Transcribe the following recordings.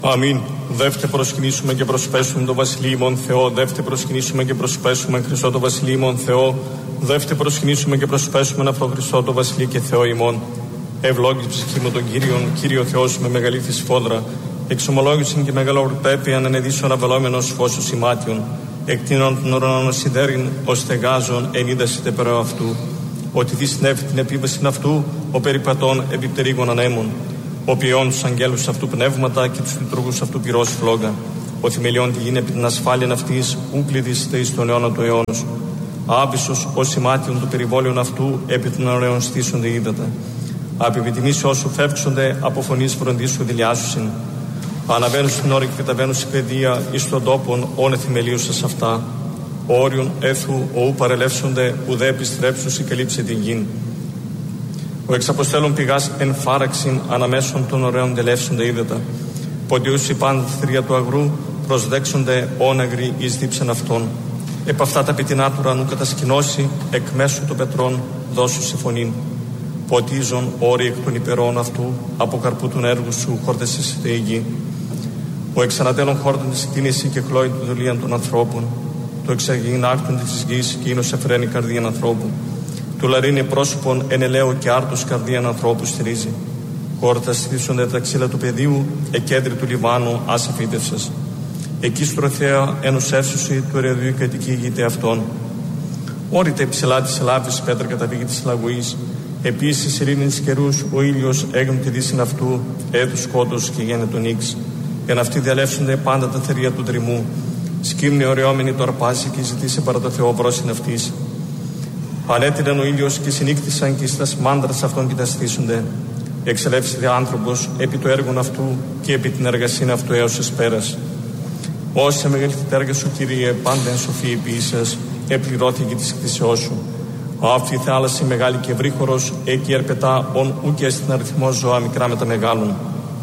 Αμήν. Δεύτε προσκυνήσουμε και προσπέσουμε το Βασιλείο ημών Θεό. Δεύτε προσκυνήσουμε και προσπέσουμε Χριστό το Βασιλείο ημών Θεό. Δεύτε προσκυνήσουμε και προσπέσουμε αυτό Χριστό το Βασιλείο και Θεό ημών. Ευλόγης ψυχή μου τον Κύριον, Κύριο Θεός με μεγαλήθη σφόδρα. Εξομολόγησιν και μεγαλοπρέπειαν ανεδίσσον αβελόμενος φως σημάτιον. Εκτείνων των ουρανών σιδέριν, ως στεγάζων ενίδασιτε περό αυτού. Ότι δυσνεύει την επίβαση αυτού, ο περιπατών επιπτερίγων ανέμων. Ο ποιόν τους αγγέλους αυτού πνεύματα και τους λειτουργούς αυτού πυρός φλόγα. Ο θημελιών τη γίνει επί την ασφάλεια αυτής, ου κλειδίστε εις τον αιώνα του αιώνος. Άβυσσος ως σημάτιον του περιβόλιον αυτού, επί των ωραίων στήσονται είδατε. Απ' επιτιμήσει όσου φεύξονται, από φωνής φροντίσου δηλιάσουσιν. Αναβαίνουν στην ώρα και καταβαίνουν στην παιδεία, εις των τόπων, όνε θημελίουσας αυτά. Όριον έθου, οού παρελεύσονται, ουδέ επιστρέψουσι καλύψε την γην. Ο εξαποστέλων πηγάς εν φάραξιν αναμέσων των ωραίων τελεύσονται είδετα. Ποντιούς η πάντα θηρία του αγρού προσδέξονται όναγροι εις δίψεν αυτών. Επ' αυτά τα πιτινά του ουρανού κατασκηνώσει εκ μέσου των πετρών δώσου σε φωνήν. Ποτίζον όροι εκ των υπερών αυτού από καρπού του έργου σου χόρτεσαι στη γη. Ο εξανατέλων χόρτων της κτίνηση και κλώει τη δουλεία των ανθρώπων. Το εξαγεινάκτον της γης και ίνος εφραίνει καρδίαν ανθρώπου. Του λαρίνει πρόσωπον εν ελαίο και άρτος καρδίαν ανθρώπου στηρίζει. Χόρτα στήσονται τα ξύλα του πεδίου, εκέντρη του Λιβάνου άσε φύτευσες. Εκεί στρωθέα ενός εύσωση του ερεδίου κατοικήγητε αυτών. Όρητε υψηλά της Ελλάδης πέτρα καταβήγη της Λαγωής. Επίσης ειρήνης καιρούς ο ήλιος έγνω τη δύσιν αυτού, έδου σκότος και γένετο νύξ. Για να αυτοί διαλεύσονται πάντα τα θερία του δρυμού. Σκύμνη ωραιόμενη το αρπάζει και ζητήσε παρά το Θεό βρόσιν αυτής. Ανέτειναν ο ήλιος και συνήκτησαν και στα μάντρας αυτών κοιταστήσονται. Εξελεύσεται άνθρωπος επί το έργον αυτού και επί την εργασία αυτού έως εσπέρας. Όσε μεγαλύτερη έργα σου, Κύριε, πάντα εν σοφή ποιήσας, επληρώθηκε της κτήσεώς σου. Αυτή η θάλασσα μεγάλη και ευρύχωρος, εκεί ερπετά ον ούκε στην αριθμό ζώα μικρά με τα μεγάλων.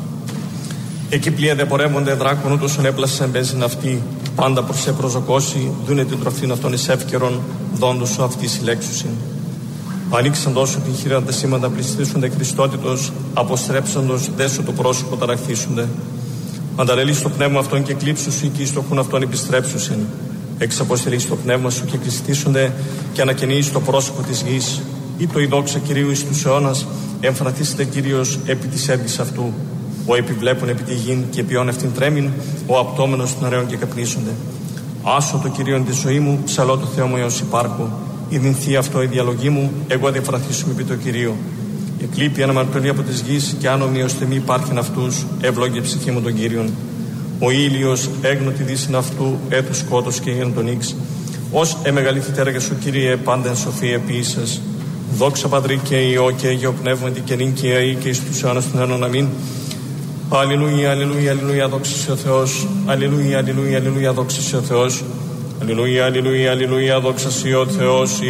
Εκεί πλοία δε πορεύονται δράκων ούτως έπλασαν μπέζιν αυτή, πάντα προς σε προζωκώσει, δούνε την τροφήν αυτών εις εύκαιρον, δόντος σου αυτή συλλέξουσιν. Ανοίξαν τόσο την χείρα τα σήματα πληστήσονται Χριστότητος, αποστρέψαντος δέσου το πρόσωπο ταραχθήσονται. Ανταρελείς το πνεύμα αυτών και κλείψουσι και εις το χούν αυτών επιστρέψουσιν. Εξαποστελείς το πνεύμα σου και κλειστήσονται και ανακαινείς το πρόσωπο της γης. Ή το η δόξα Κυρίου εις τους αιώνας, εμφανιστείτε Κύριος επί της έργης αυτού. Ο επιβλέπουν επί τη γην και ποιόν αυτήν τρέμην, ο απτόμενος των ωραίων και καπνίσονται. Άσω το Κυρίον τη ζωή μου, ψαλώ το Θεό μου έως υπάρχω. Ιδυνθεί αυτό η διαλογή μου, εγώ διαφραθήσουμε επί το Κυρίο. Εκλείπει αναμαρτωλή από της γης και αν ομοίωστε μη υπάρχειν αυτούς, ευλόγη ψυχή μου τον Κύριον. Ο ήλιος έγνω τη δύσιν αυτού, έτου σκότος και γέννη τον ύξ. Ως εμεγαλήθη έργα σου, Κύριε, πάντα εν σοφία ποιήσας. Δόξα Πατρί και Υιό και Αγίο Πνεύματι και νυν και αεί και εις τους αιώνας των αιώνων. Αμήν. Αλληλούια, αλληλούια, αλληλούια, δόξα σε ο Θεός. Αλληλούια, αλληλούια, αλληλούια, δόξα σε ο Θεός. Αλληλούια, αλληλούια, αλληλούια, δόξα σε ο Θεός.